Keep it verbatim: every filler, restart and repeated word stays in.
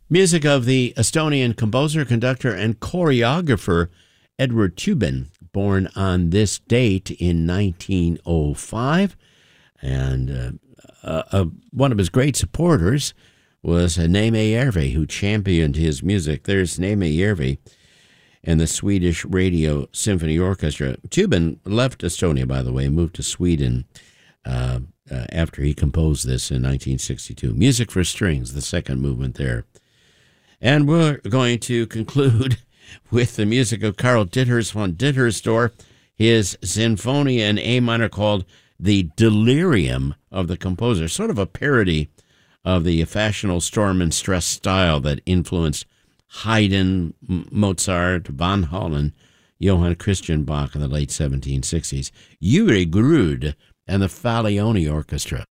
Music of the Estonian composer, conductor, and choreographer Edward Tubin, born on this date in nineteen oh five. And uh, uh, uh, one of his great supporters was uh, Neeme Järvi, who championed his music. There's Neeme Järvi and the Swedish Radio Symphony Orchestra. Tubin left Estonia, by the way, moved to Sweden uh, uh, after he composed this in nineteen sixty-two. Music for Strings, the second movement there. And we're going to conclude with the music of Karl Ditters von Dittersdorf, his Sinfonia in A minor called The Delirium of the Composer, sort of a parody of the fashionable storm and stress style that influenced Haydn, Mozart, Van Halen, Johann Christian Bach in the late seventeen sixties. Uri Grud and the Falioni Orchestra.